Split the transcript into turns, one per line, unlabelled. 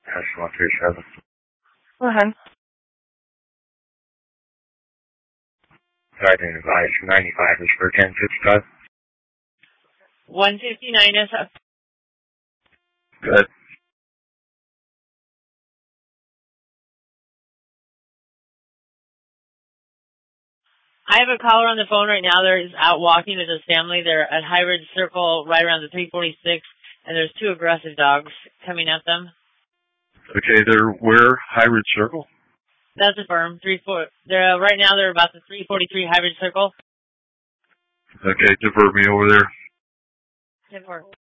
That's 137.
Go ahead.
Guiding advice 95 is for 1055.
159 is up.
Good.
I have a caller on the phone right now. They're out walking with his family. They're at High Ridge Circle right around the 346, and there's two aggressive dogs coming at them.
Okay, they're where? High Ridge Circle?
That's a firm. They're right now. They're about the 343 High Ridge Circle.
Okay, divert me over there.
10-4.